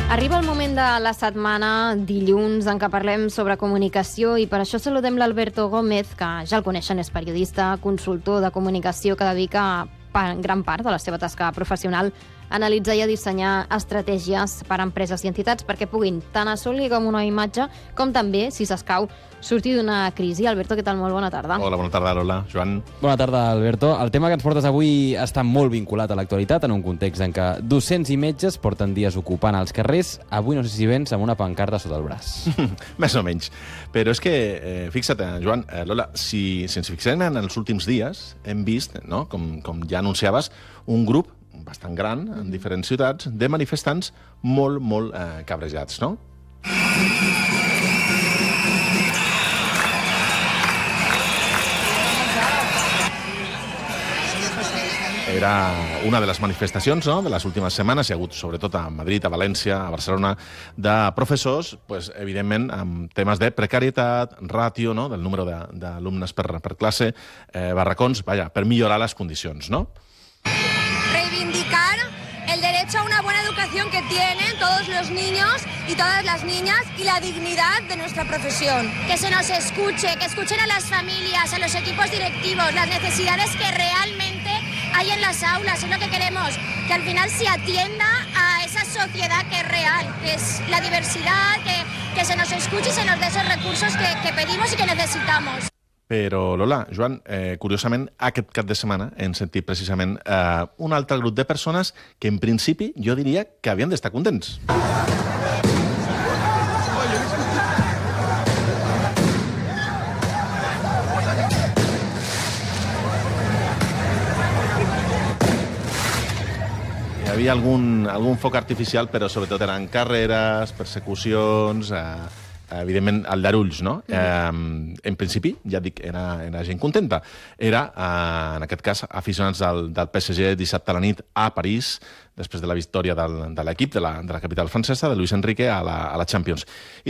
Arriba el moment de la setmana, dilluns, en què parlem sobre comunicació i per això saludem l'Alberto Gómez, que ja el coneixen, és periodista, consultor de comunicació que dedica gran part de la seva tasca professional a analitzar i a dissenyar estratègies per a empreses i entitats perquè puguin tant assolir com una imatge com també, si s'escau, sortir d'una crisi. Alberto, què tal? Molt bona tarda. Hola, bona tarda, Lola. Joan. Bona tarda, Alberto. El tema que ens portes avui està molt vinculat a l'actualitat en un context en què docents i metges porten dies ocupant els carrers. Avui no sé si vens amb una pancarta sota el braç. Més o menys. Però és que, fixa't, Joan, Lola, si ens fixem en els últims dies, hem vist, no, com ja anunciaves, un grup bastant gran, en diferents ciutats, de manifestants molt cabrejats, no? Era una de les manifestacions, no?, de les últimes setmanes. Hi ha hagut, sobretot a Madrid, a València, a Barcelona, de professors, pues, evidentment, amb temes de precarietat, ràtio, no?, del número d'alumnes per classe, barracons, per millorar les condicions, no? Reivindicar el derecho a una buena educación que tienen todos los niños y todas las niñas y la dignidad de nuestra profesión. Que se nos escuche, que escuchen a las familias, a los equipos directivos, las necesidades que realmente hay en las aulas, es lo que queremos, que al final se atienda a esa sociedad que es real, que es la diversidad, que se nos escuche y se nos dé esos recursos que pedimos y que necesitamos. Però, Lola, Joan, curiosament, aquest cap de setmana hem sentit precisament un altre grup de persones que, en principi, jo diria que havien d'estar contents. Hi havia algun foc artificial, però sobretot eren carreres, persecucions, evidentment, aldarulls, no? En principi, ja dic, era gent contenta. Era, en aquest cas, aficionats del PSG dissabte a la nit a París, després de la victòria de l'equip de la capital francesa, de Luis Enrique, a la Champions.